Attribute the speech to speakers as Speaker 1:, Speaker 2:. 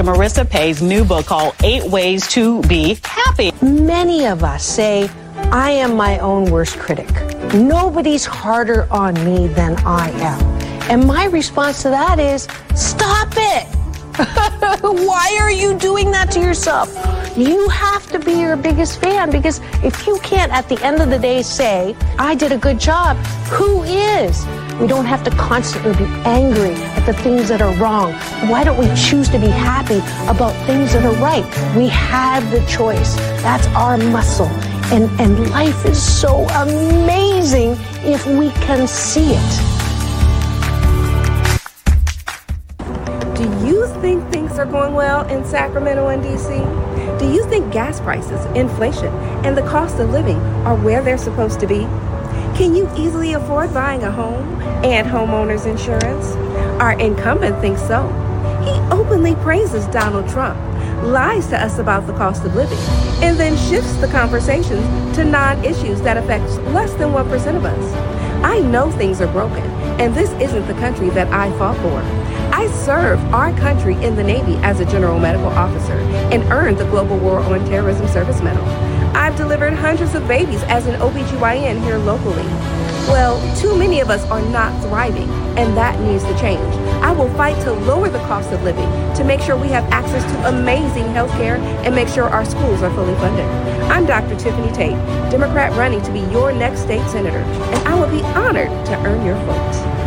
Speaker 1: Marissa Pay's new book called 8 Ways to Be Happy.
Speaker 2: Many of us say, I am my own worst critic. Nobody's harder on me than I am. And my response to that is, stop it. Why are you doing that to yourself? You have to be your biggest fan, because if you can't at the end of the day say, I did a good job, who is? We don't have to constantly be angry at the things that are wrong. Why don't we choose to be happy about things that are right? We have the choice. That's our muscle. And life is so amazing if we can see it.
Speaker 3: Do you think things are going well in Sacramento and D.C.? Do you think gas prices, inflation, and the cost of living are where they're supposed to be? Can you easily afford buying a home and homeowners insurance? Our incumbent thinks so. He openly praises Donald Trump, lies to us about the cost of living, and then shifts the conversations to non-issues that affect less than 1% of us. I know things are broken, and this isn't the country that I fought for. I served our country in the Navy as a general medical officer and earned the Global War on Terrorism Service Medal. I've delivered hundreds of babies as an OBGYN here locally. Well, too many of us are not thriving, and that needs to change. I will fight to lower the cost of living, to make sure we have access to amazing health care, and make sure our schools are fully funded. I'm Dr. Tiffany Tate, Democrat running to be your next state senator, and I will be honored to earn your vote.